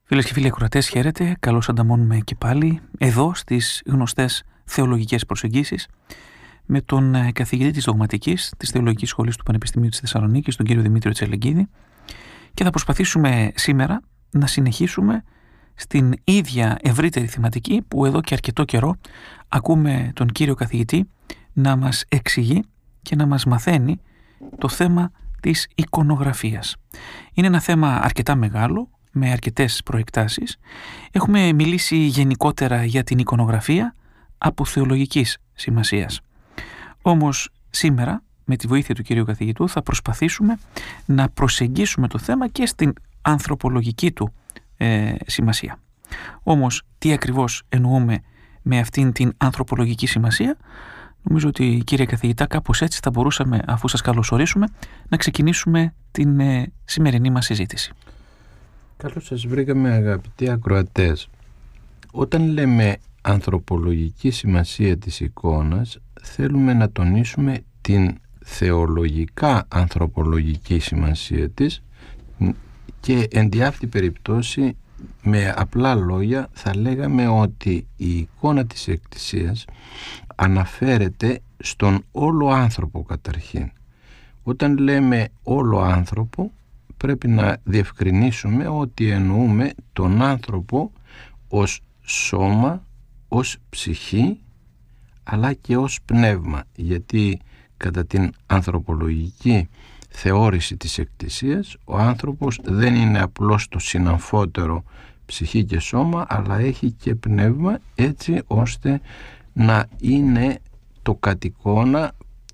Φίλες και φίλοι ακροατές, χαίρετε. Καλώς ανταμώνουμε και πάλι εδώ στις γνωστές θεολογικές προσεγγίσεις με τον καθηγητή της Δογματικής της Θεολογικής Σχολής του Πανεπιστημίου της Θεσσαλονίκης, τον κύριο Δημήτριο Τσελεγκίδη, και θα προσπαθήσουμε σήμερα να συνεχίσουμε στην ίδια ευρύτερη θεματική που εδώ και αρκετό καιρό ακούμε τον κύριο καθηγητή να μας εξηγεί και να μας μαθαίνει το θέμα της εικονογραφίας. Είναι ένα θέμα αρκετά μεγάλο, με αρκετές προεκτάσεις. Έχουμε μιλήσει γενικότερα για την εικονογραφία από θεολογικής σημασίας. Όμως σήμερα, με τη βοήθεια του κυρίου καθηγητού, θα προσπαθήσουμε να προσεγγίσουμε το θέμα και στην ανθρωπολογική του σημασία. Όμως, τι ακριβώς εννοούμε με αυτήν την ανθρωπολογική σημασία? Νομίζω ότι, κύριε καθηγητά, κάπως έτσι θα μπορούσαμε, αφού σας καλωσορίσουμε, να ξεκινήσουμε την σημερινή μας συζήτηση. Καλώς σας βρήκαμε, αγαπητοί ακροατές. Όταν λέμε ανθρωπολογική σημασία της εικόνας, θέλουμε να τονίσουμε την θεολογικά ανθρωπολογική σημασία της και εν τη αυτή περιπτώσει, με απλά λόγια, θα λέγαμε ότι η εικόνα της Εκκλησίας αναφέρεται στον όλο άνθρωπο καταρχήν. Όταν λέμε όλο άνθρωπο, πρέπει να διευκρινίσουμε ότι εννοούμε τον άνθρωπο ως σώμα, ως ψυχή, αλλά και ως πνεύμα, γιατί κατά την ανθρωπολογική θεώρηση της Εκκλησίας ο άνθρωπος δεν είναι απλώς το συναμφότερο ψυχή και σώμα, αλλά έχει και πνεύμα, έτσι ώστε να είναι το κατ' εικόνα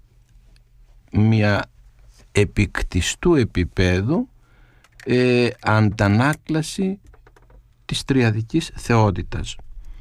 μια επικτιστού επίπεδου αντανάκλαση της τριαδικής θεότητας.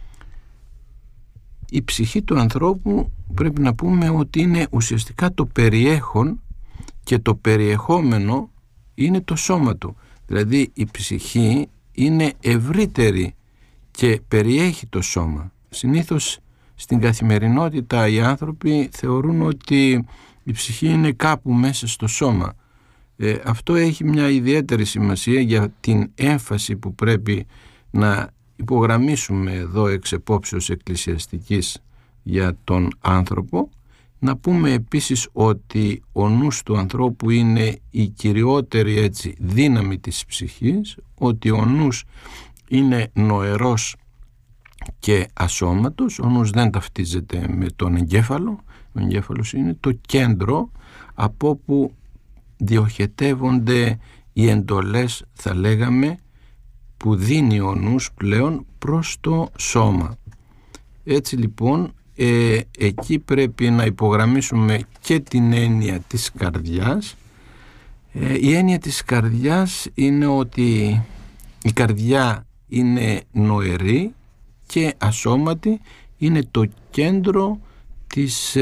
Η ψυχή του ανθρώπου πρέπει να πούμε ότι είναι ουσιαστικά το περιέχον και το περιεχόμενο είναι το σώμα του. Δηλαδή η ψυχή είναι ευρύτερη και περιέχει το σώμα. Συνήθως στην καθημερινότητα οι άνθρωποι θεωρούν ότι η ψυχή είναι κάπου μέσα στο σώμα. Αυτό έχει μια ιδιαίτερη σημασία για την έμφαση που πρέπει να υπογραμμίσουμε εδώ εξ επόψεως εκκλησιαστικής για τον άνθρωπο. Να πούμε επίσης ότι ο νους του ανθρώπου είναι η κυριότερη δύναμη της ψυχής, ότι ο νους είναι νοερός και ασώματος, ο νους δεν ταυτίζεται με τον εγκέφαλο, ο εγκέφαλος είναι το κέντρο από όπου διοχετεύονται οι εντολές, θα λέγαμε, που δίνει ο νους πλέον προς το σώμα. Έτσι λοιπόν εκεί πρέπει να υπογραμμίσουμε και την έννοια της καρδιάς. Η έννοια της καρδιάς είναι ότι η καρδιά είναι νοερή και ασώματη, είναι το κέντρο της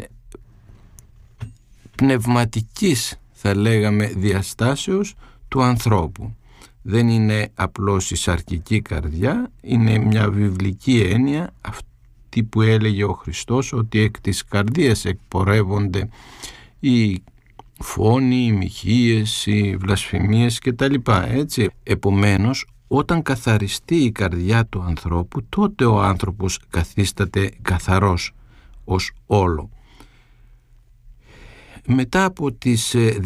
πνευματικής, θα λέγαμε, διαστάσεως του ανθρώπου. Δεν είναι απλώς η σαρκική καρδιά, είναι μια βιβλική έννοια, αυτή που έλεγε ο Χριστός, ότι εκ της καρδίας εκπορεύονται οι φόνοι, οι μοιχείες, οι βλασφημίες κτλ. Έτσι. Επομένως, όταν καθαριστεί η καρδιά του ανθρώπου, τότε ο άνθρωπος καθίσταται καθαρός ως όλο. Μετά από τις